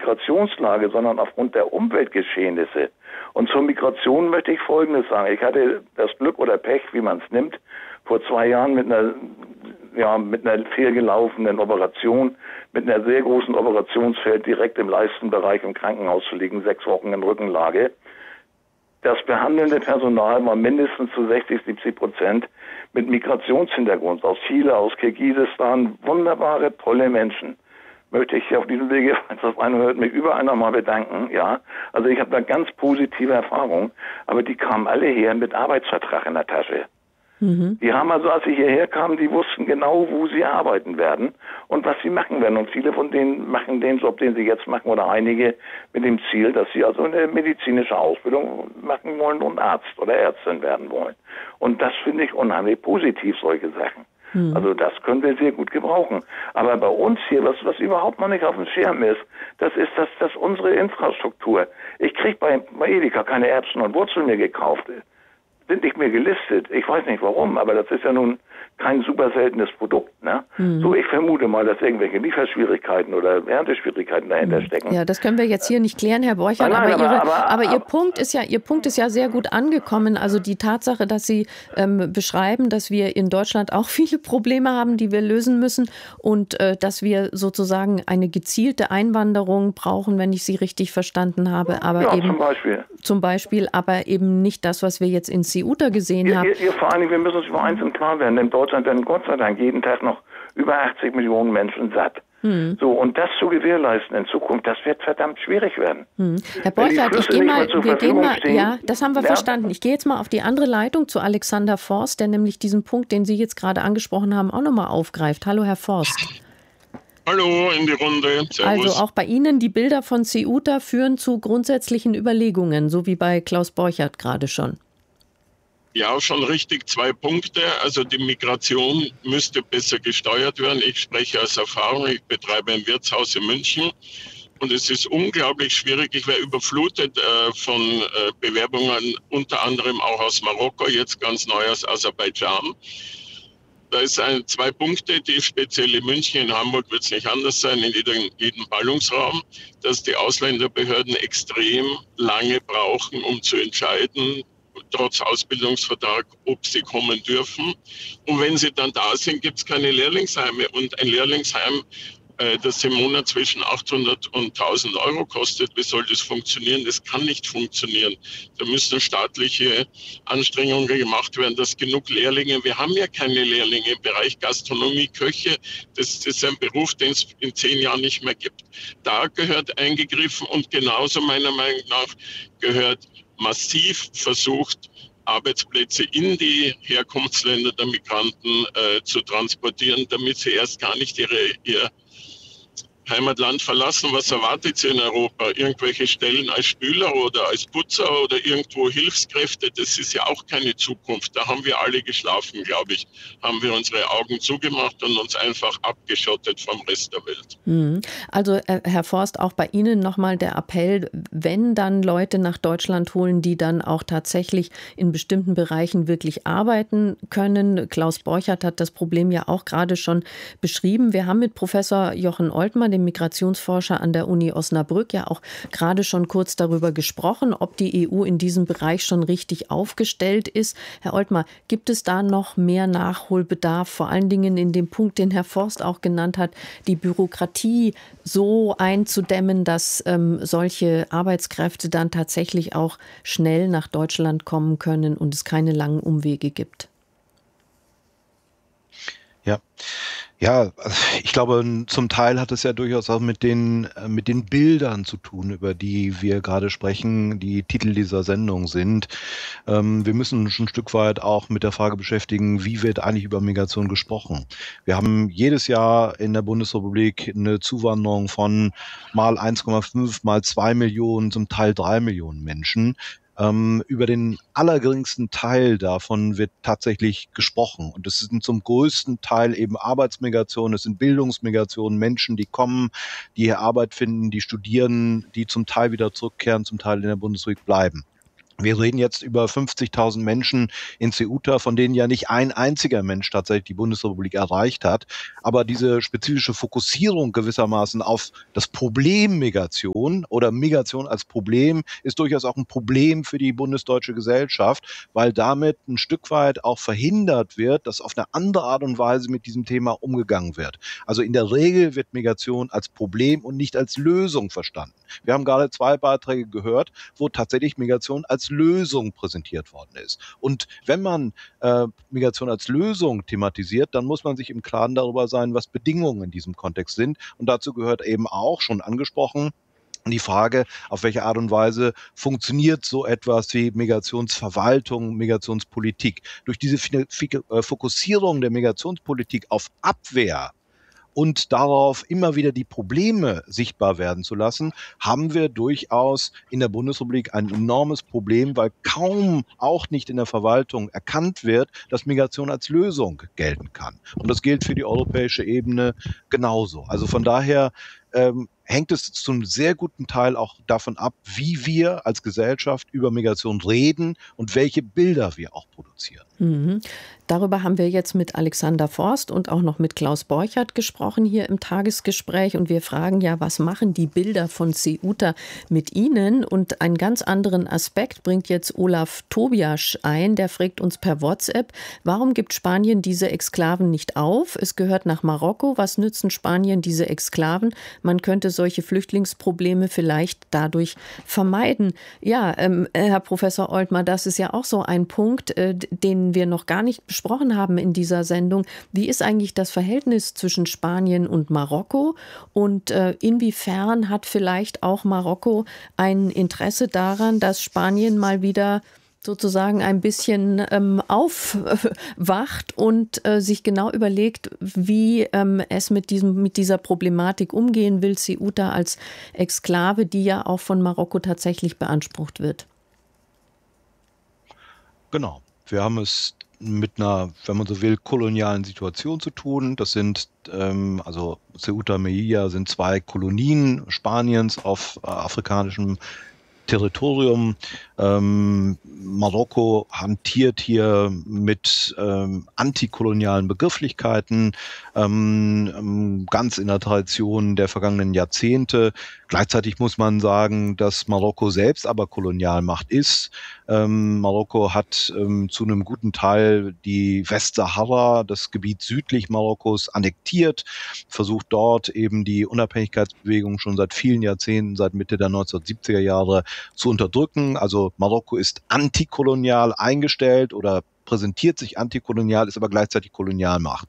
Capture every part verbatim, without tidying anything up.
Migrationslage, sondern aufgrund der Umweltgeschehnisse. Und zur Migration möchte ich Folgendes sagen. Ich hatte das Glück oder Pech, wie man es nimmt, vor zwei Jahren mit einer, ja, mit einer fehlgelaufenen Operation, mit einer sehr großen Operationsfeld direkt im Leistenbereich im Krankenhaus zu liegen, sechs Wochen in Rückenlage. Das behandelnde Personal war mindestens zu sechzig, siebzig Prozent mit Migrationshintergrund aus Chile, aus Kirgisistan. Wunderbare, tolle Menschen. Möchte ich auf diesem Wege, wenn das anhört, mich über einer mal bedanken. Ja, also ich habe da ganz positive Erfahrungen, aber die kamen alle her mit Arbeitsvertrag in der Tasche. Mhm. Die haben also, als sie hierher kamen, die wussten genau, wo sie arbeiten werden und was sie machen werden. Und viele von denen machen den Job, den sie jetzt machen, oder einige mit dem Ziel, dass sie also eine medizinische Ausbildung machen wollen und Arzt oder Ärztin werden wollen. Und das finde ich unheimlich positiv, solche Sachen. Mhm. Also das können wir sehr gut gebrauchen. Aber bei uns hier, was, was überhaupt noch nicht auf dem Schirm ist, das ist das, das unsere Infrastruktur. Ich kriege bei, bei Edeka keine Erbsen und Wurzeln mehr gekauft. Sind nicht mehr gelistet. Ich weiß nicht warum, aber das ist ja nun kein super seltenes Produkt. Ne? Mhm. So, ich vermute mal, dass irgendwelche Lieferschwierigkeiten oder Ernteschwierigkeiten dahinter mhm. stecken. Ja, das können wir jetzt hier nicht klären, Herr Borchert, nein, aber, aber, Ihre, aber, aber Ihr aber, Punkt ist ja, Ihr Punkt ist ja sehr gut angekommen. Also die Tatsache, dass Sie ähm, beschreiben, dass wir in Deutschland auch viele Probleme haben, die wir lösen müssen und äh, dass wir sozusagen eine gezielte Einwanderung brauchen, wenn ich Sie richtig verstanden habe. Aber ja, eben, zum Beispiel. Zum Beispiel, aber eben nicht das, was wir jetzt in Ceuta gesehen ihr, haben. Ihr, ihr, vor allem, wir müssen uns über eins im Klaren werden. In Deutschland werden Gott sei Dank jeden Tag noch über achtzig Millionen Menschen satt. Hm. So, und das zu gewährleisten in Zukunft, das wird verdammt schwierig werden. Hm. Herr Borchert, ich gehe mal, wir gehen mal, stehen, ja, das haben wir ja. verstanden. Ich gehe jetzt mal auf die andere Leitung zu Alexander Forst, der nämlich diesen Punkt, den Sie jetzt gerade angesprochen haben, auch nochmal aufgreift. Hallo, Herr Forst. Hallo in die Runde. Servus. Also auch bei Ihnen, die Bilder von Ceuta führen zu grundsätzlichen Überlegungen, so wie bei Klaus Borchert gerade schon. Ja, schon richtig. Zwei Punkte. Also die Migration müsste besser gesteuert werden. Ich spreche aus Erfahrung. Ich betreibe ein Wirtshaus in München. Und es ist unglaublich schwierig. Ich werde überflutet äh, von äh, Bewerbungen, unter anderem auch aus Marokko, jetzt ganz neu aus Aserbaidschan. Da ist ein, zwei Punkte, die speziell in München, in Hamburg wird es nicht anders sein, in jedem, jedem Ballungsraum, dass die Ausländerbehörden extrem lange brauchen, um zu entscheiden, trotz Ausbildungsvertrag, ob sie kommen dürfen. Und wenn sie dann da sind, gibt es keine Lehrlingsheime. Und ein Lehrlingsheim, äh, das im Monat zwischen achthundert und tausend Euro kostet, wie soll das funktionieren? Das kann nicht funktionieren. Da müssen staatliche Anstrengungen gemacht werden, dass genug Lehrlinge, wir haben ja keine Lehrlinge im Bereich Gastronomie, Köche, das, das ist ein Beruf, den es in zehn Jahren nicht mehr gibt. Da gehört eingegriffen und genauso meiner Meinung nach gehört massiv versucht, Arbeitsplätze in die Herkunftsländer der Migranten äh, zu transportieren, damit sie erst gar nicht ihre, ihr Heimatland verlassen. Was erwartet sie in Europa? Irgendwelche Stellen als Spüler oder als Putzer oder irgendwo Hilfskräfte? Das ist ja auch keine Zukunft. Da haben wir alle geschlafen, glaube ich. Haben wir unsere Augen zugemacht und uns einfach abgeschottet vom Rest der Welt. Also Herr Forst, auch bei Ihnen nochmal der Appell, wenn dann Leute nach Deutschland holen, die dann auch tatsächlich in bestimmten Bereichen wirklich arbeiten können. Klaus Borchert hat das Problem ja auch gerade schon beschrieben. Wir haben mit Professor Jochen Oltmann, dem Migrationsforscher an der Uni Osnabrück, ja auch gerade schon kurz darüber gesprochen, ob die E U in diesem Bereich schon richtig aufgestellt ist. Herr Oltmann, gibt es da noch mehr Nachholbedarf, vor allen Dingen in dem Punkt, den Herr Forst auch genannt hat, die Bürokratie so einzudämmen, dass ähm, solche Arbeitskräfte dann tatsächlich auch schnell nach Deutschland kommen können und es keine langen Umwege gibt? Ja. Ja, ich glaube, zum Teil hat es ja durchaus auch mit den, mit den Bildern zu tun, über die wir gerade sprechen, die Titel dieser Sendung sind. Ähm, wir müssen uns ein Stück weit auch mit der Frage beschäftigen, wie wird eigentlich über Migration gesprochen? Wir haben jedes Jahr in der Bundesrepublik eine Zuwanderung von mal eins Komma fünf, mal zwei Millionen, zum Teil drei Millionen Menschen. Ähm, über den allergeringsten Teil davon wird tatsächlich gesprochen. Und es sind zum größten Teil eben Arbeitsmigration, es sind Bildungsmigrationen, Menschen, die kommen, die hier Arbeit finden, die studieren, die zum Teil wieder zurückkehren, zum Teil in der Bundesrepublik bleiben. Wir reden jetzt über fünfzigtausend Menschen in Ceuta, von denen ja nicht ein einziger Mensch tatsächlich die Bundesrepublik erreicht hat. Aber diese spezifische Fokussierung gewissermaßen auf das Problem Migration oder Migration als Problem ist durchaus auch ein Problem für die bundesdeutsche Gesellschaft, weil damit ein Stück weit auch verhindert wird, dass auf eine andere Art und Weise mit diesem Thema umgegangen wird. Also in der Regel wird Migration als Problem und nicht als Lösung verstanden. Wir haben gerade zwei Beiträge gehört, wo tatsächlich Migration als Lösung präsentiert worden ist. Und wenn man äh, Migration als Lösung thematisiert, dann muss man sich im Klaren darüber sein, was Bedingungen in diesem Kontext sind. Und dazu gehört eben auch, schon angesprochen, die Frage, auf welche Art und Weise funktioniert so etwas wie Migrationsverwaltung, Migrationspolitik. Durch diese Fokussierung der Migrationspolitik auf Abwehr und darauf immer wieder die Probleme sichtbar werden zu lassen, haben wir durchaus in der Bundesrepublik ein enormes Problem, weil kaum, auch nicht in der Verwaltung, erkannt wird, dass Migration als Lösung gelten kann. Und das gilt für die europäische Ebene genauso. Also von daher ähm, hängt es zum sehr guten Teil auch davon ab, wie wir als Gesellschaft über Migration reden und welche Bilder wir auch produzieren. Mhm. Darüber haben wir jetzt mit Alexander Forst und auch noch mit Klaus Borchert gesprochen hier im Tagesgespräch. Und wir fragen ja, was machen die Bilder von Ceuta mit Ihnen? Und einen ganz anderen Aspekt bringt jetzt Olaf Tobiasch ein. Der fragt uns per WhatsApp, warum gibt Spanien diese Exklaven nicht auf? Es gehört nach Marokko. Was nützen Spanien diese Exklaven? Man könnte solche Flüchtlingsprobleme vielleicht dadurch vermeiden. Ja, ähm, Herr Professor Oltmar, das ist ja auch so ein Punkt, äh, den wir noch gar nicht besprochen haben in dieser Sendung. Wie ist eigentlich das Verhältnis zwischen Spanien und Marokko? Und äh, inwiefern hat vielleicht auch Marokko ein Interesse daran, dass Spanien mal wieder sozusagen ein bisschen ähm, aufwacht und äh, sich genau überlegt, wie ähm, es mit diesem, mit dieser Problematik umgehen will, Ceuta als Exklave, die ja auch von Marokko tatsächlich beansprucht wird? Genau. Wir haben es mit einer, wenn man so will, kolonialen Situation zu tun. Das sind, ähm, also Ceuta, Melilla sind zwei Kolonien Spaniens auf äh, afrikanischem Territorium. Ähm, Marokko hantiert hier mit ähm, antikolonialen Begrifflichkeiten, ähm, ganz in der Tradition der vergangenen Jahrzehnte. Gleichzeitig muss man sagen, dass Marokko selbst aber Kolonialmacht ist. Ähm, Marokko hat ähm, zu einem guten Teil die Westsahara, das Gebiet südlich Marokkos, annektiert, versucht dort eben die Unabhängigkeitsbewegung schon seit vielen Jahrzehnten, seit Mitte der neunzehnhundertsiebziger Jahre zu unterdrücken. Also Marokko ist antikolonial eingestellt oder präsentiert sich antikolonial, ist aber gleichzeitig Kolonialmacht.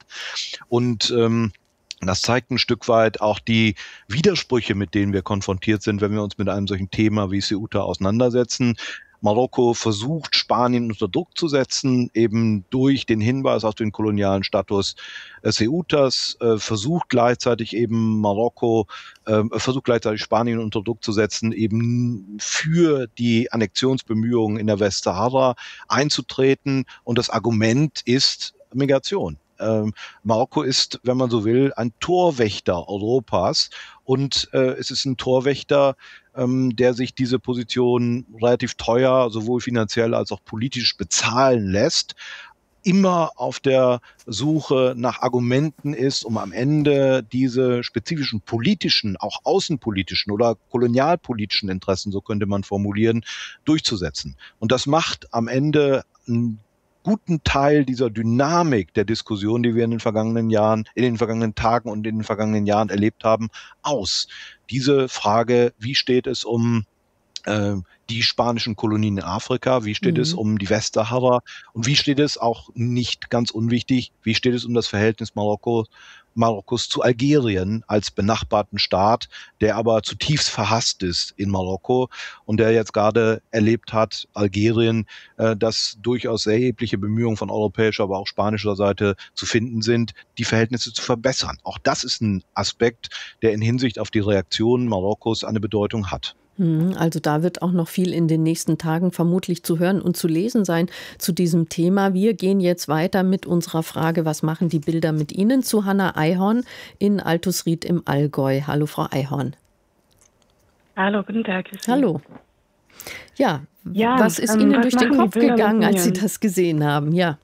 Und ähm, das zeigt ein Stück weit auch die Widersprüche, mit denen wir konfrontiert sind, wenn wir uns mit einem solchen Thema wie Ceuta auseinandersetzen. Marokko versucht, Spanien unter Druck zu setzen, eben durch den Hinweis auf den kolonialen Status äh, Ceutas, äh, versucht gleichzeitig eben Marokko, äh, versucht gleichzeitig Spanien unter Druck zu setzen, eben für die Annexionsbemühungen in der Westsahara einzutreten. Und das Argument ist Migration. Ähm, Marokko ist, wenn man so will, ein Torwächter Europas und äh, es ist ein Torwächter, ähm, der sich diese Position relativ teuer, sowohl finanziell als auch politisch bezahlen lässt, immer auf der Suche nach Argumenten ist, um am Ende diese spezifischen politischen, auch außenpolitischen oder kolonialpolitischen Interessen, so könnte man formulieren, durchzusetzen. Und das macht am Ende ein guten Teil dieser Dynamik der Diskussion, die wir in den vergangenen Jahren, in den vergangenen Tagen und in den vergangenen Jahren erlebt haben, aus. Diese Frage, wie steht es um äh, die spanischen Kolonien in Afrika, wie steht mhm. es um die Westsahara und wie steht es, auch nicht ganz unwichtig, wie steht es um das Verhältnis Marokko, Marokkos zu Algerien als benachbarten Staat, der aber zutiefst verhasst ist in Marokko und der jetzt gerade erlebt hat, Algerien, äh, dass durchaus erhebliche Bemühungen von europäischer, aber auch spanischer Seite zu finden sind, die Verhältnisse zu verbessern. Auch das ist ein Aspekt, der in Hinsicht auf die Reaktionen Marokkos eine Bedeutung hat. Also da wird auch noch viel in den nächsten Tagen vermutlich zu hören und zu lesen sein zu diesem Thema. Wir gehen jetzt weiter mit unserer Frage, was machen die Bilder mit Ihnen, zu Hanna Eihorn in Altusried im Allgäu. Hallo, Frau Eihorn. Hallo, guten Tag. Hallo. Ja, ja was ist ähm, Ihnen was durch den Kopf Bilder gegangen, als Sie mit mir? das gesehen haben? Ja.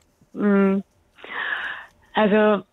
Also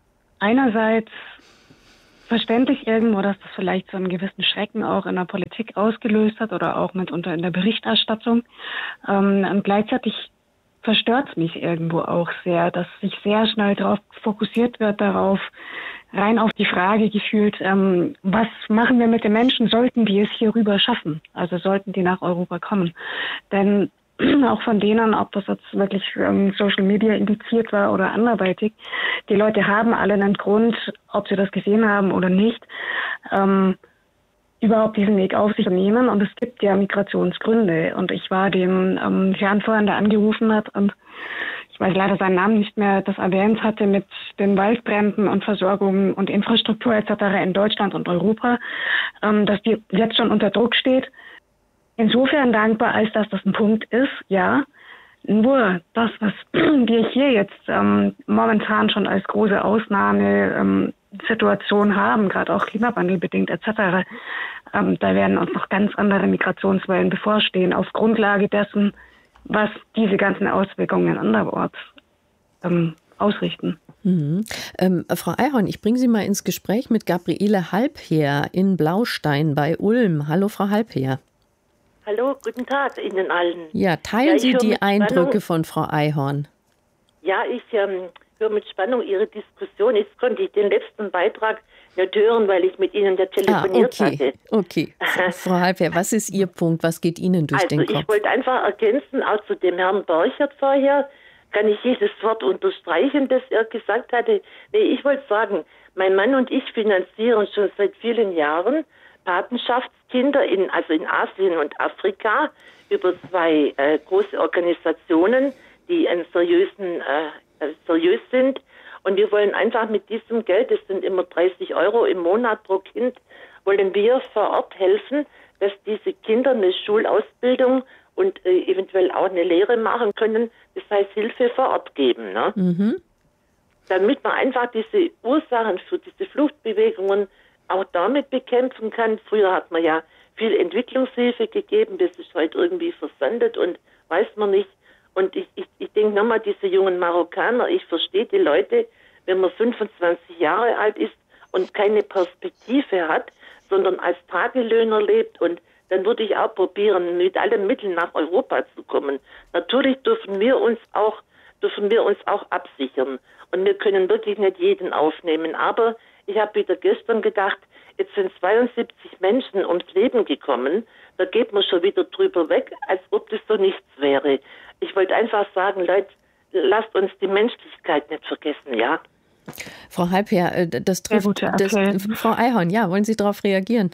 einerseits verständlich irgendwo, dass das vielleicht so einen gewissen Schrecken auch in der Politik ausgelöst hat oder auch mitunter in der Berichterstattung. Ähm, und gleichzeitig verstört es mich irgendwo auch sehr, dass sich sehr schnell darauf fokussiert wird, darauf rein auf die Frage gefühlt, ähm, was machen wir mit den Menschen, sollten die es hier rüber schaffen? Also sollten die nach Europa kommen? Denn auch von denen, ob das jetzt wirklich ähm, Social Media indiziert war oder anderweitig, die Leute haben alle einen Grund, ob sie das gesehen haben oder nicht, ähm, überhaupt diesen Weg auf sich zu nehmen. Und es gibt ja Migrationsgründe. Und ich war dem ähm, Herrn vorhin, der angerufen hat, und ich weiß leider seinen Namen nicht mehr, das erwähnt hatte mit den Waldbränden und Versorgung und Infrastruktur et cetera in Deutschland und Europa, ähm, dass die jetzt schon unter Druck steht. Insofern dankbar, als dass das ein Punkt ist, ja. Nur das, was wir hier jetzt ähm, momentan schon als große Ausnahmesituation ähm, haben, gerade auch klimawandelbedingt et cetera, ähm, da werden uns noch ganz andere Migrationswellen bevorstehen, auf Grundlage dessen, was diese ganzen Auswirkungen anderorts ähm, ausrichten. Mhm. Ähm, Frau Eihorn, ich bringe Sie mal ins Gespräch mit Gabriele Halbherr in Blaustein bei Ulm. Hallo, Frau Halbherr. Hallo, guten Tag Ihnen allen. Ja, teilen ja, Sie die Eindrücke Spannung, von Frau Eihorn? Ja, ich ähm, höre mit Spannung Ihre Diskussion. Jetzt konnte ich den letzten Beitrag nicht hören, weil ich mit Ihnen ja telefoniert ah, okay. hatte. Okay, Frau Halbherr, was ist Ihr Punkt? Was geht Ihnen durch also, den Kopf? Ich wollte einfach ergänzen, auch zu dem Herrn Borchert vorher, kann ich jedes Wort unterstreichen, das er gesagt hatte. Nee, ich wollte sagen, mein Mann und ich finanzieren schon seit vielen Jahren Patenschaftskinder in, also in Asien und Afrika über zwei äh, große Organisationen, die einen seriösen, äh, seriös sind. Und wir wollen einfach mit diesem Geld, das sind immer dreißig Euro im Monat pro Kind, wollen wir vor Ort helfen, dass diese Kinder eine Schulausbildung und äh, eventuell auch eine Lehre machen können. Das heißt, Hilfe vor Ort geben. Ne? Mhm. Damit man einfach diese Ursachen für diese Fluchtbewegungen auch damit bekämpfen kann. Früher hat man ja viel Entwicklungshilfe gegeben, das ist heute irgendwie versandet und weiß man nicht. Und ich, ich, ich denke nochmal, diese jungen Marokkaner, ich verstehe die Leute, wenn man fünfundzwanzig Jahre alt ist und keine Perspektive hat, sondern als Tagelöhner lebt, und dann würde ich auch probieren, mit allen Mitteln nach Europa zu kommen. Natürlich dürfen wir uns auch, dürfen wir uns auch absichern. Und wir können wirklich nicht jeden aufnehmen. Aber ich habe wieder gestern gedacht, jetzt sind zweiundsiebzig Menschen ums Leben gekommen. Da geht man schon wieder drüber weg, als ob das so nichts wäre. Ich wollte einfach sagen, Leute, lasst uns die Menschlichkeit nicht vergessen, ja? Frau Halbherr, das trifft, das, Frau Eihorn, ja, wollen Sie darauf reagieren?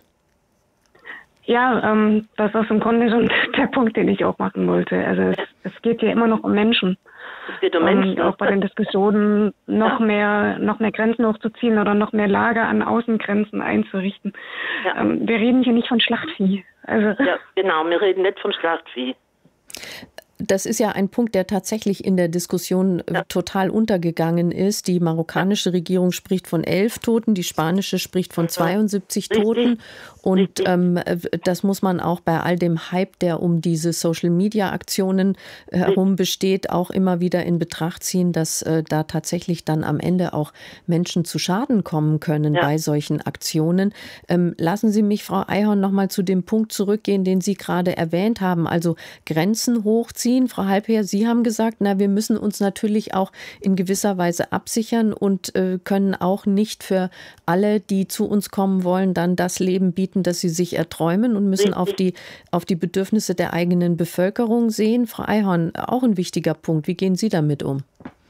Ja, ähm, das ist im Grunde schon der Punkt, den ich auch machen wollte. Also es, es geht ja immer noch um Menschen. Es geht um Menschen. Und auch bei den Diskussionen noch ja. mehr, noch mehr Grenzen hochzuziehen oder noch mehr Lager an Außengrenzen einzurichten. Ja. Ähm, wir reden hier nicht von Schlachtvieh. Also ja, genau, wir reden nicht vom Schlachtvieh. Das ist ja ein Punkt, der tatsächlich in der Diskussion ja. total untergegangen ist. Die marokkanische ja. Regierung spricht von elf Toten, die spanische spricht von zweiundsiebzig Richtig. Toten. Und ähm, das muss man auch bei all dem Hype, der um diese Social-Media-Aktionen herum besteht, auch immer wieder in Betracht ziehen, dass äh, da tatsächlich dann am Ende auch Menschen zu Schaden kommen können ja. bei solchen Aktionen. Ähm, lassen Sie mich, Frau Eihorn, noch mal zu dem Punkt zurückgehen, den Sie gerade erwähnt haben, also Grenzen hochziehen. Frau Halbherr, Sie haben gesagt, na, wir müssen uns natürlich auch in gewisser Weise absichern und äh, können auch nicht für alle, die zu uns kommen wollen, dann das Leben bieten, das sie sich erträumen, und müssen auf die, auf die Bedürfnisse der eigenen Bevölkerung sehen. Frau Eihorn, auch ein wichtiger Punkt. Wie gehen Sie damit um?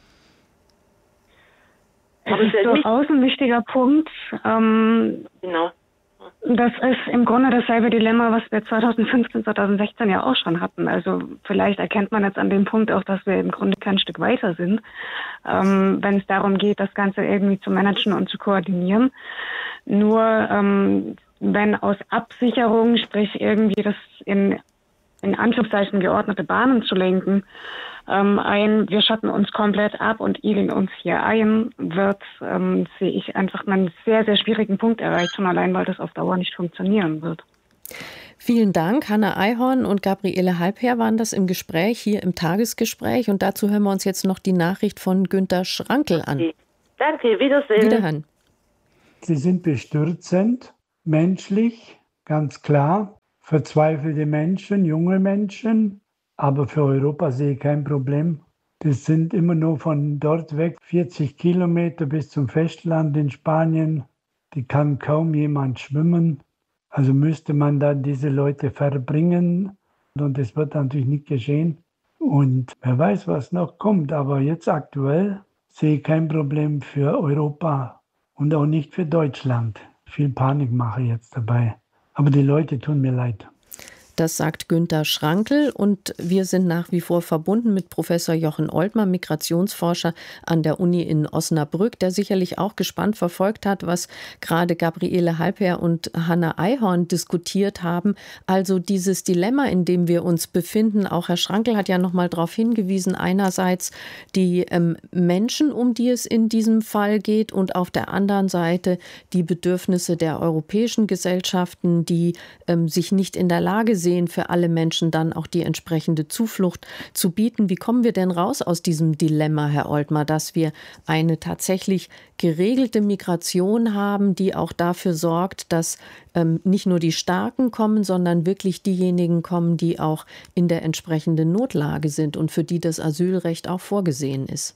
Das ist durchaus ein wichtiger Punkt. Ähm, genau. Das ist im Grunde dasselbe Dilemma, was wir zweitausendfünfzehn, zweitausendsechzehn ja auch schon hatten. Also vielleicht erkennt man jetzt an dem Punkt auch, dass wir im Grunde kein Stück weiter sind, ähm, wenn es darum geht, das Ganze irgendwie zu managen und zu koordinieren. Nur ähm, wenn aus Absicherung, sprich irgendwie das in, in Anführungszeichen geordnete Bahnen zu lenken, ähm, ein, wir schotten uns komplett ab und igeln uns hier ein, wird, ähm, sehe ich einfach einen sehr, sehr schwierigen Punkt erreicht, schon allein, weil das auf Dauer nicht funktionieren wird. Vielen Dank. Hanna Eihorn und Gabriele Halbherr waren das im Gespräch, hier im Tagesgespräch. Und dazu hören wir uns jetzt noch die Nachricht von Günter Schrankel an. Okay. Danke, Wiedersehen. Wiederhören. Sie sind bestürzend, menschlich, ganz klar. Verzweifelte Menschen, junge Menschen. Aber für Europa sehe ich kein Problem. Das sind immer nur von dort weg vierzig Kilometer bis zum Festland in Spanien. Die kann kaum jemand schwimmen. Also müsste man dann diese Leute verbringen. Und das wird natürlich nicht geschehen. Und wer weiß, was noch kommt. Aber jetzt aktuell sehe ich kein Problem für Europa und auch nicht für Deutschland. Viel Panik mache ich jetzt dabei. Aber die Leute tun mir leid. Das sagt Günter Schrankel und wir sind nach wie vor verbunden mit Professor Jochen Oltmann, Migrationsforscher an der Uni in Osnabrück, der sicherlich auch gespannt verfolgt hat, was gerade Gabriele Halbherr und Hanna Eihorn diskutiert haben. Also dieses Dilemma, in dem wir uns befinden, auch Herr Schrankel hat ja noch mal darauf hingewiesen, einerseits die ähm, Menschen, um die es in diesem Fall geht und auf der anderen Seite die Bedürfnisse der europäischen Gesellschaften, die ähm, sich nicht in der Lage sind, sehen, für alle Menschen dann auch die entsprechende Zuflucht zu bieten. Wie kommen wir denn raus aus diesem Dilemma, Herr Oltmann, dass wir eine tatsächlich geregelte Migration haben, die auch dafür sorgt, dass ähm, nicht nur die Starken kommen, sondern wirklich diejenigen kommen, die auch in der entsprechenden Notlage sind und für die das Asylrecht auch vorgesehen ist?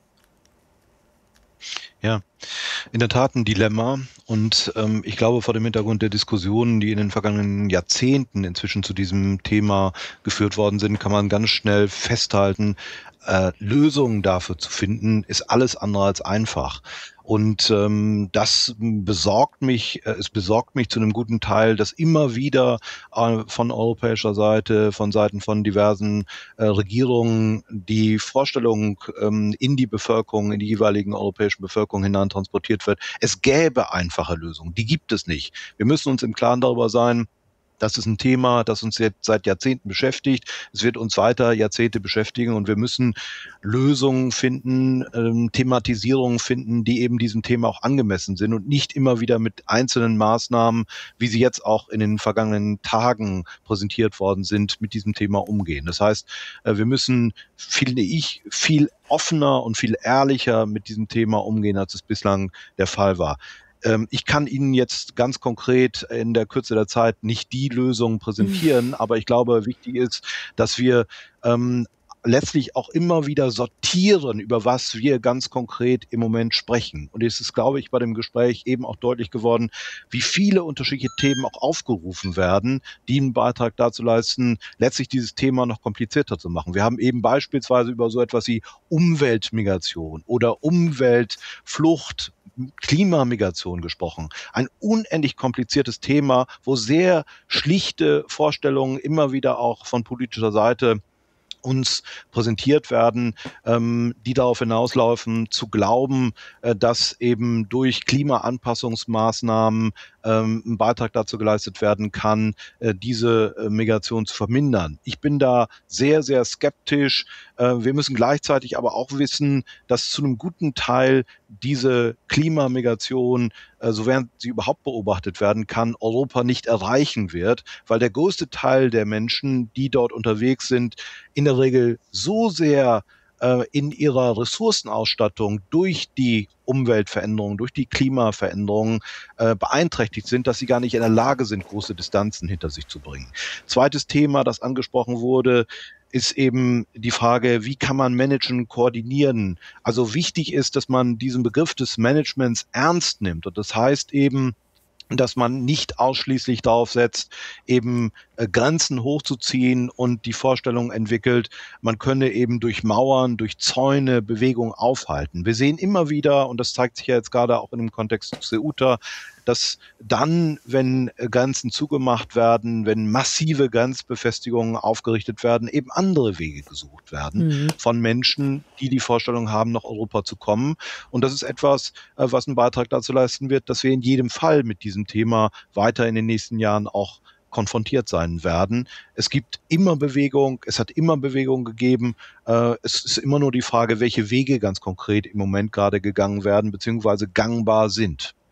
Ja, in der Tat ein Dilemma und ähm, ich glaube, vor dem Hintergrund der Diskussionen, die in den vergangenen Jahrzehnten inzwischen zu diesem Thema geführt worden sind, kann man ganz schnell festhalten, äh, Lösungen dafür zu finden, ist alles andere als einfach. Und ähm, das besorgt mich, äh, es besorgt mich zu einem guten Teil, dass immer wieder äh, von europäischer Seite, von Seiten von diversen äh, Regierungen die Vorstellung ähm, in die Bevölkerung, in die jeweiligen europäischen Bevölkerung hinein transportiert wird. Es gäbe einfache Lösungen, die gibt es nicht. Wir müssen uns im Klaren darüber sein, das ist ein Thema, das uns jetzt seit Jahrzehnten beschäftigt. Es wird uns weiter Jahrzehnte beschäftigen und wir müssen Lösungen finden, ähm, Thematisierungen finden, die eben diesem Thema auch angemessen sind und nicht immer wieder mit einzelnen Maßnahmen, wie sie jetzt auch in den vergangenen Tagen präsentiert worden sind, mit diesem Thema umgehen. Das heißt, äh, wir müssen, finde ich, viel offener und viel ehrlicher mit diesem Thema umgehen, als es bislang der Fall war. Ich kann Ihnen jetzt ganz konkret in der Kürze der Zeit nicht die Lösung präsentieren, mhm. aber ich glaube, wichtig ist, dass wir ähm, letztlich auch immer wieder sortieren, über was wir ganz konkret im Moment sprechen. Und es ist, glaube ich, bei dem Gespräch eben auch deutlich geworden, wie viele unterschiedliche Themen auch aufgerufen werden, die einen Beitrag dazu leisten, letztlich dieses Thema noch komplizierter zu machen. Wir haben eben beispielsweise über so etwas wie Umweltmigration oder Umweltflucht, Klimamigration gesprochen. Ein unendlich kompliziertes Thema, wo sehr schlichte Vorstellungen immer wieder auch von politischer Seite uns präsentiert werden, ähm, die darauf hinauslaufen, zu glauben, äh, dass eben durch Klimaanpassungsmaßnahmen ähm, ein Beitrag dazu geleistet werden kann, äh, diese äh, Migration zu vermindern. Ich bin da sehr, sehr skeptisch. Äh, wir müssen gleichzeitig aber auch wissen, dass zu einem guten Teil diese Klimamigration, äh, sofern sie überhaupt beobachtet werden kann, Europa nicht erreichen wird, weil der größte Teil der Menschen, die dort unterwegs sind, in der Regel so sehr äh, in ihrer Ressourcenausstattung durch die Umweltveränderungen, durch die Klimaveränderungen äh, beeinträchtigt sind, dass sie gar nicht in der Lage sind, große Distanzen hinter sich zu bringen. Zweites Thema, das angesprochen wurde, ist eben die Frage, wie kann man managen, koordinieren? Also wichtig ist, dass man diesen Begriff des Managements ernst nimmt. Und das heißt eben, dass man nicht ausschließlich darauf setzt, eben äh, Grenzen hochzuziehen und die Vorstellung entwickelt, man könne eben durch Mauern, durch Zäune Bewegung aufhalten. Wir sehen immer wieder, und das zeigt sich ja jetzt gerade auch in dem Kontext zu Ceuta, dass dann, wenn Grenzen zugemacht werden, wenn massive Grenzbefestigungen aufgerichtet werden, eben andere Wege gesucht werden mhm. von Menschen, die die Vorstellung haben, nach Europa zu kommen. Und das ist etwas, was einen Beitrag dazu leisten wird, dass wir in jedem Fall mit diesem Thema weiter in den nächsten Jahren auch konfrontiert sein werden. Es gibt immer Bewegung, es hat immer Bewegung gegeben. Es ist immer nur die Frage, welche Wege ganz konkret im Moment gerade gegangen werden, beziehungsweise gangbar sind.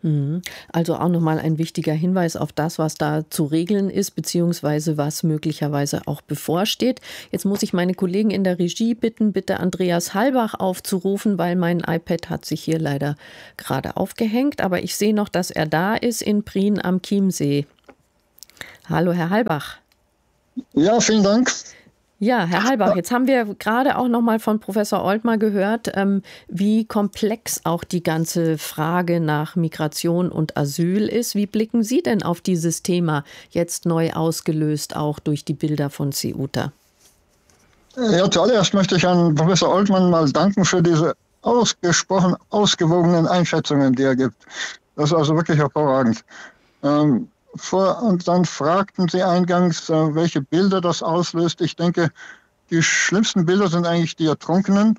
Also auch nochmal ein wichtiger Hinweis auf das, was da zu regeln ist, beziehungsweise was möglicherweise auch bevorsteht. Jetzt muss ich meine Kollegen in der Regie bitten, bitte Andreas Halbach aufzurufen, weil mein iPad hat sich hier leider gerade aufgehängt. Aber ich sehe noch, dass er da ist in Prien am Chiemsee. Hallo, Herr Halbach. Ja, vielen Dank. Ja, Herr Halbach, jetzt haben wir gerade auch noch mal von Professor Oltmann gehört, ähm, wie komplex auch die ganze Frage nach Migration und Asyl ist. Wie blicken Sie denn auf dieses Thema, jetzt neu ausgelöst, auch durch die Bilder von Ceuta? Ja, zuallererst möchte ich an Professor Oltmann mal danken für diese ausgesprochen ausgewogenen Einschätzungen, die er gibt. Das ist also wirklich hervorragend. Ähm, Vor, und dann fragten Sie eingangs, äh, welche Bilder das auslöst. Ich denke, die schlimmsten Bilder sind eigentlich die Ertrunkenen.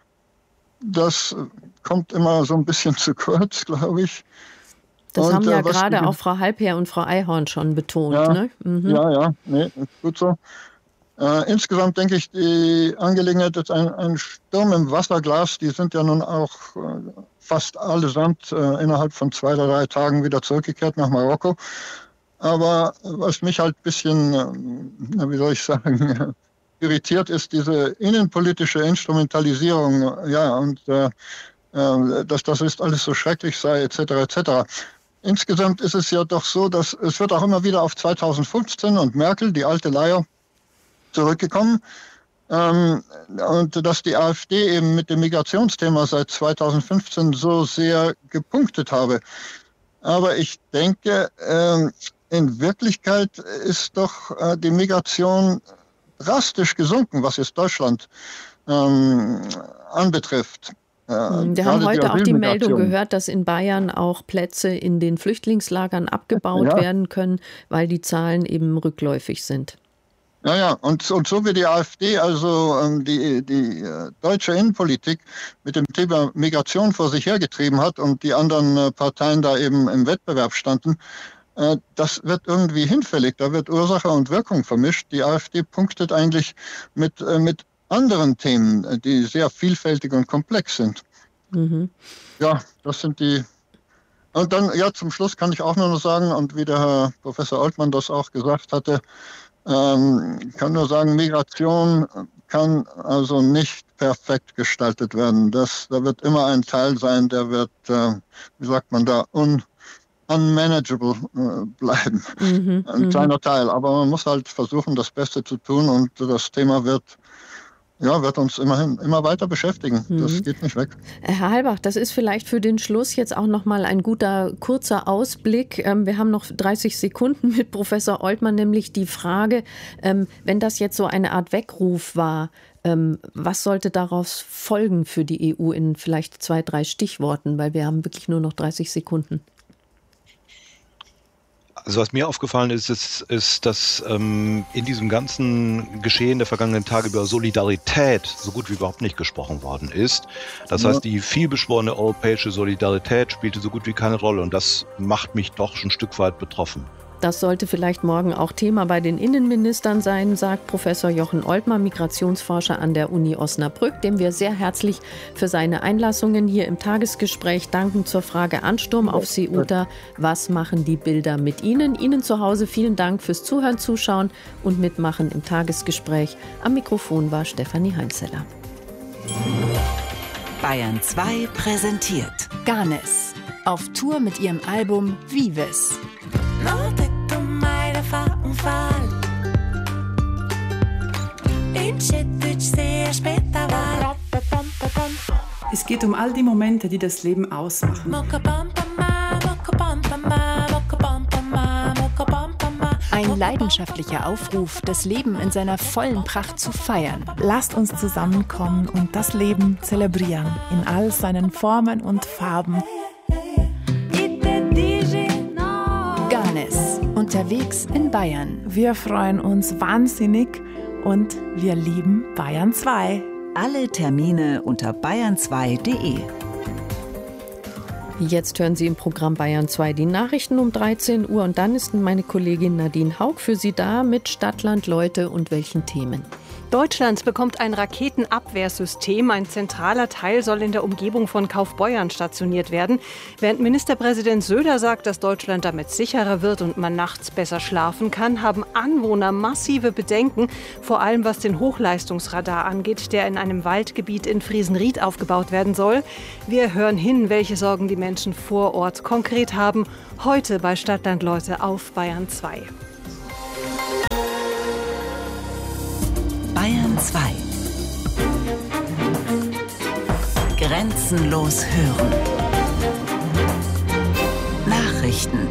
Das kommt immer so ein bisschen zu kurz, glaube ich. Das und, haben ja äh, gerade die, auch Frau Halbherr und Frau Eihorn schon betont. Ja, ne? Mhm. ja, ja, nee, gut so. Äh, insgesamt denke ich, die Angelegenheit ist ein, ein Sturm im Wasserglas. Die sind ja nun auch äh, fast allesamt äh, innerhalb von zwei oder drei Tagen wieder zurückgekehrt nach Marokko. Aber was mich halt ein bisschen, äh, wie soll ich sagen, irritiert, ist diese innenpolitische Instrumentalisierung. Ja, und äh, äh, dass das ist alles so schrecklich sei, et cetera, et cetera. Insgesamt ist es ja doch so, dass es wird auch immer wieder auf zweitausendfünfzehn und Merkel, die alte Leier, zurückgekommen. Ähm, und dass die AfD eben mit dem Migrationsthema seit zweitausendfünfzehn so sehr gepunktet habe. Aber ich denke, ähm, in Wirklichkeit ist doch äh, die Migration drastisch gesunken, was jetzt Deutschland ähm, anbetrifft. Äh, Wir haben heute auch die Meldung gehört, dass in Bayern auch Plätze in den Flüchtlingslagern abgebaut ja. werden können, weil die Zahlen eben rückläufig sind. Ja, ja, und, und so wie die AfD, also ähm, die, die äh, deutsche Innenpolitik mit dem Thema Migration vor sich hergetrieben hat und die anderen äh, Parteien da eben im Wettbewerb standen, äh, das wird irgendwie hinfällig. Da wird Ursache und Wirkung vermischt. Die AfD punktet eigentlich mit, äh, mit anderen Themen, die sehr vielfältig und komplex sind. Mhm. Ja, das sind die... Und dann, ja, zum Schluss kann ich auch nur noch sagen, und wie der Herr Professor Oltmann das auch gesagt hatte, Ähm, ich kann nur sagen, Migration kann also nicht perfekt gestaltet werden. Das, da wird immer ein Teil sein, der wird, äh, wie sagt man da, un, unmanageable äh, bleiben. Mhm, ein kleiner Teil. Aber man muss halt versuchen, das Beste zu tun und das Thema wird Ja, wird uns immerhin immer weiter beschäftigen. Das mhm. geht nicht weg. Herr Halbach, das ist vielleicht für den Schluss jetzt auch noch mal ein guter, kurzer Ausblick. Wir haben noch dreißig Sekunden mit Professor Oltmann, nämlich die Frage, wenn das jetzt so eine Art Weckruf war, was sollte daraus folgen für die E U in vielleicht zwei, drei Stichworten? Weil wir haben wirklich nur noch dreißig Sekunden. Also was mir aufgefallen ist, ist, ist dass ähm, in diesem ganzen Geschehen der vergangenen Tage über Solidarität so gut wie überhaupt nicht gesprochen worden ist. Das ja. heißt, die vielbeschworene europäische Solidarität spielte so gut wie keine Rolle und das macht mich doch ein Stück weit betroffen. Das sollte vielleicht morgen auch Thema bei den Innenministern sein, sagt Professor Jochen Oltmann, Migrationsforscher an der Uni Osnabrück, dem wir sehr herzlich für seine Einlassungen hier im Tagesgespräch danken zur Frage Ansturm auf Ceuta. Was machen die Bilder mit Ihnen? Ihnen zu Hause vielen Dank fürs Zuhören, Zuschauen und Mitmachen im Tagesgespräch. Am Mikrofon war Stefanie Heinzeller. Bayern zwei präsentiert Ganes auf Tour mit ihrem Album Vives. No te tomai de fa un fall Es geht um all die Momente, die das Leben ausmachen. Ein leidenschaftlicher Aufruf, das Leben in seiner vollen Pracht zu feiern. Lasst uns zusammenkommen und das Leben zelebrieren in all seinen Formen und Farben. Ganes, unterwegs in Bayern. Wir freuen uns wahnsinnig und wir lieben Bayern zwei. Alle Termine unter bayern zwei punkt de. Jetzt hören Sie im Programm Bayern zwei die Nachrichten um dreizehn Uhr und dann ist meine Kollegin Nadine Haug für Sie da mit Stadtland, Leute und welchen Themen. Deutschland bekommt ein Raketenabwehrsystem. Ein zentraler Teil soll in der Umgebung von Kaufbeuern stationiert werden. Während Ministerpräsident Söder sagt, dass Deutschland damit sicherer wird und man nachts besser schlafen kann, haben Anwohner massive Bedenken, vor allem was den Hochleistungsradar angeht, der in einem Waldgebiet in Friesenried aufgebaut werden soll. Wir hören hin, welche Sorgen die Menschen vor Ort konkret haben. Heute bei Stadtland Leute auf Bayern zwei. Bayern zwei. Grenzenlos hören. Nachrichten.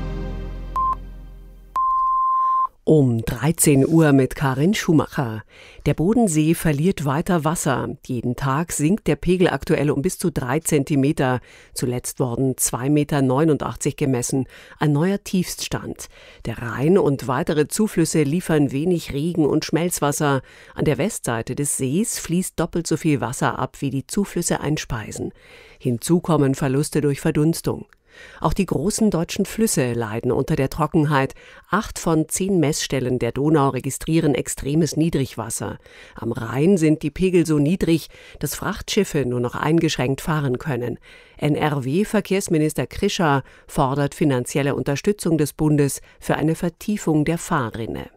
Um dreizehn Uhr mit Karin Schumacher. Der Bodensee verliert weiter Wasser. Jeden Tag sinkt der Pegel aktuell um bis zu drei Zentimeter. Zuletzt wurden zwei Komma neunundachtzig Meter gemessen. Ein neuer Tiefststand. Der Rhein und weitere Zuflüsse liefern wenig Regen- und Schmelzwasser. An der Westseite des Sees fließt doppelt so viel Wasser ab, wie die Zuflüsse einspeisen. Hinzu kommen Verluste durch Verdunstung. Auch die großen deutschen Flüsse leiden unter der Trockenheit. Acht von zehn Messstellen der Donau registrieren extremes Niedrigwasser. Am Rhein sind die Pegel so niedrig, dass Frachtschiffe nur noch eingeschränkt fahren können. N R W-Verkehrsminister Krischer fordert finanzielle Unterstützung des Bundes für eine Vertiefung der Fahrrinne.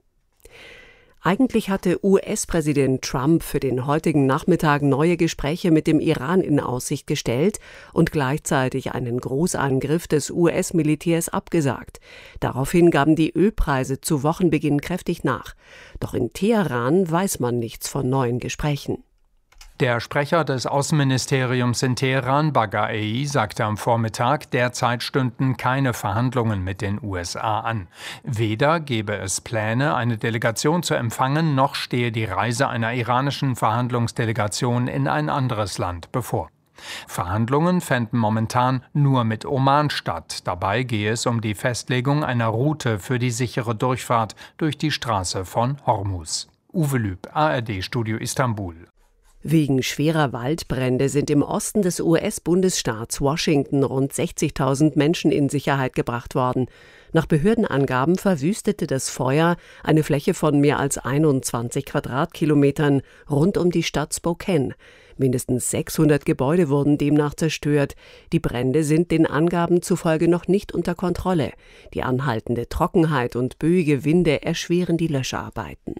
Eigentlich hatte U S-Präsident Trump für den heutigen Nachmittag neue Gespräche mit dem Iran in Aussicht gestellt und gleichzeitig einen Großangriff des U S-Militärs abgesagt. Daraufhin gaben die Ölpreise zu Wochenbeginn kräftig nach. Doch in Teheran weiß man nichts von neuen Gesprächen. Der Sprecher des Außenministeriums in Teheran, Baghai, sagte am Vormittag, derzeit stünden keine Verhandlungen mit den U S A an. Weder gebe es Pläne, eine Delegation zu empfangen, noch stehe die Reise einer iranischen Verhandlungsdelegation in ein anderes Land bevor. Verhandlungen fänden momentan nur mit Oman statt. Dabei gehe es um die Festlegung einer Route für die sichere Durchfahrt durch die Straße von Hormuz. Uwe Lüb, A R D-Studio Istanbul. Wegen schwerer Waldbrände sind im Osten des U S-Bundesstaats Washington rund sechzigtausend Menschen in Sicherheit gebracht worden. Nach Behördenangaben verwüstete das Feuer eine Fläche von mehr als einundzwanzig Quadratkilometern rund um die Stadt Spokane. Mindestens sechshundert Gebäude wurden demnach zerstört. Die Brände sind den Angaben zufolge noch nicht unter Kontrolle. Die anhaltende Trockenheit und böige Winde erschweren die Löscharbeiten.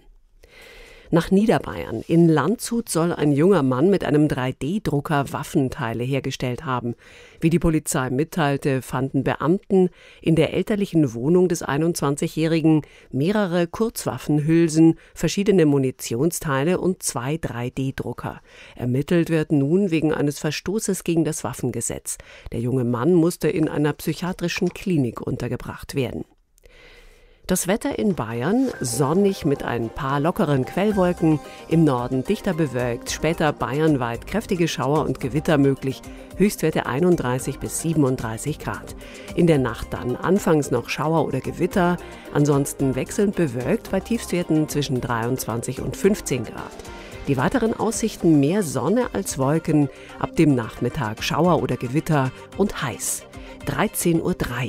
Nach Niederbayern. In Landshut soll ein junger Mann mit einem drei D Drucker Waffenteile hergestellt haben. Wie die Polizei mitteilte, fanden Beamten in der elterlichen Wohnung des einundzwanzigjährigen mehrere Kurzwaffenhülsen, verschiedene Munitionsteile und zwei drei D Drucker. Ermittelt wird nun wegen eines Verstoßes gegen das Waffengesetz. Der junge Mann musste in einer psychiatrischen Klinik untergebracht werden. Das Wetter in Bayern, sonnig mit ein paar lockeren Quellwolken, im Norden dichter bewölkt, später bayernweit kräftige Schauer und Gewitter möglich, Höchstwerte einunddreißig bis siebenunddreißig Grad. In der Nacht dann anfangs noch Schauer oder Gewitter, ansonsten wechselnd bewölkt bei Tiefstwerten zwischen dreiundzwanzig und fünfzehn Grad. Die weiteren Aussichten mehr Sonne als Wolken, ab dem Nachmittag Schauer oder Gewitter und heiß. dreizehn Uhr drei.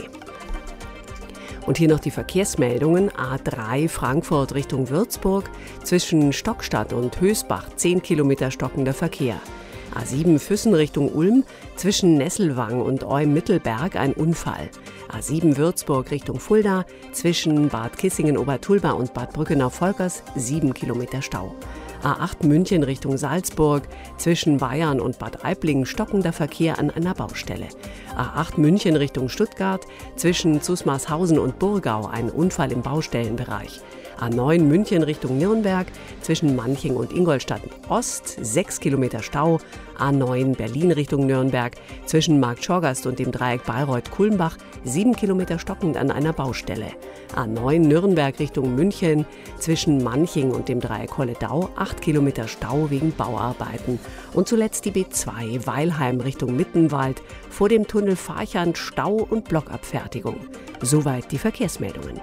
Und hier noch die Verkehrsmeldungen. A drei Frankfurt Richtung Würzburg, zwischen Stockstadt und Hösbach zehn Kilometer stockender Verkehr. A sieben Füssen Richtung Ulm, zwischen Nesselwang und Eum-Mittelberg ein Unfall. A sieben Würzburg Richtung Fulda, zwischen Bad Kissingen-Obertulba und Bad Brückenau-Volkers sieben Kilometer Stau. A acht München Richtung Salzburg, zwischen Bayern und Bad Aiblingen stockender Verkehr an einer Baustelle. A acht München Richtung Stuttgart, zwischen Zusmarshausen und Burgau ein Unfall im Baustellenbereich. A neun München Richtung Nürnberg, zwischen Manching und Ingolstadt Ost sechs Kilometer Stau. A neun Berlin Richtung Nürnberg, zwischen Markt Schorgast und dem Dreieck Bayreuth-Kulmbach sieben Kilometer stockend an einer Baustelle. A neun Nürnberg Richtung München, zwischen Manching und dem Dreieck Holledau acht Kilometer Stau wegen Bauarbeiten. Und zuletzt die B zwei Weilheim Richtung Mittenwald, vor dem Tunnel Farchand Stau und Blockabfertigung. Soweit die Verkehrsmeldungen.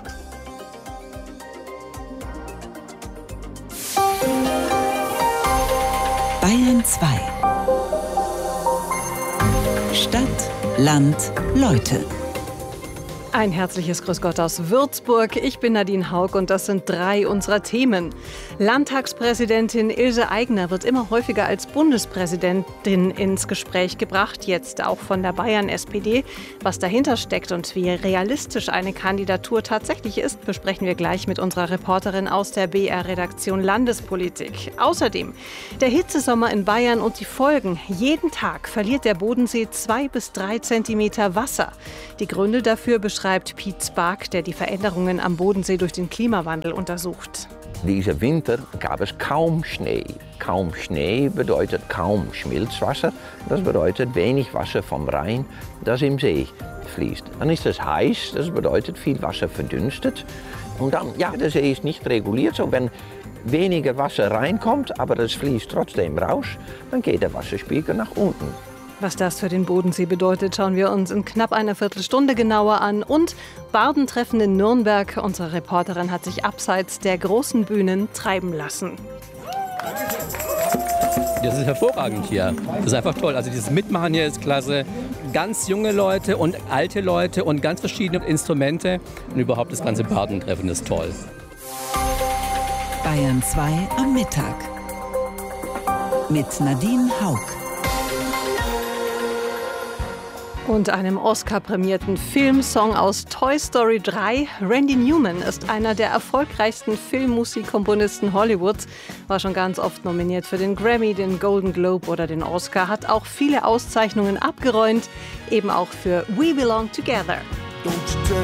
Bayern zwei. Stadt, Land, Leute. Ein herzliches Grüß Gott aus Würzburg. Ich bin Nadine Haug und das sind drei unserer Themen. Landtagspräsidentin Ilse Aigner wird immer häufiger als Bundespräsidentin ins Gespräch gebracht, jetzt auch von der Bayern-S P D. Was dahinter steckt und wie realistisch eine Kandidatur tatsächlich ist, besprechen wir gleich mit unserer Reporterin aus der B R-Redaktion Landespolitik. Außerdem der Hitzesommer in Bayern und die Folgen. Jeden Tag verliert der Bodensee zwei bis drei Zentimeter Wasser. Die Gründe dafür beschreibt Piet Spark, der die Veränderungen am Bodensee durch den Klimawandel untersucht. Diesen Winter gab es kaum Schnee. Kaum Schnee bedeutet kaum Schmelzwasser. Das bedeutet wenig Wasser vom Rhein, das im See fließt. Dann ist es heiß, das bedeutet viel Wasser verdünstet. Und dann, ja, der See ist nicht reguliert. So, wenn weniger Wasser reinkommt, aber das fließt trotzdem raus, dann geht der Wasserspiegel nach unten. Was das für den Bodensee bedeutet, schauen wir uns in knapp einer Viertelstunde genauer an. Und Bardentreffen in Nürnberg. Unsere Reporterin hat sich abseits der großen Bühnen treiben lassen. Das ist hervorragend hier. Das ist einfach toll. Also dieses Mitmachen hier ist klasse. Ganz junge Leute und alte Leute und ganz verschiedene Instrumente. Und überhaupt das ganze Bardentreffen ist toll. Bayern zwei am Mittag. Mit Nadine Haug. Und einem Oscar-prämierten Filmsong aus Toy Story drei. Randy Newman ist einer der erfolgreichsten Filmmusikkomponisten Hollywoods. War schon ganz oft nominiert für den Grammy, den Golden Globe oder den Oscar. Hat auch viele Auszeichnungen abgeräumt, eben auch für We Belong Together.